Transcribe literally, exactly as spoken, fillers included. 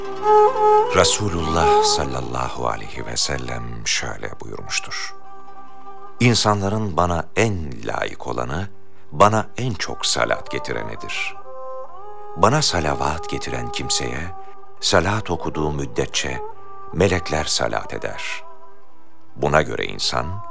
Resulullah sallallahu aleyhi ve sellem şöyle buyurmuştur: İnsanların bana en layık olanı, bana en çok salat getirenidir. Bana salavat getiren kimseye, salat okuduğu müddetçe melekler salat eder. Buna göre insan,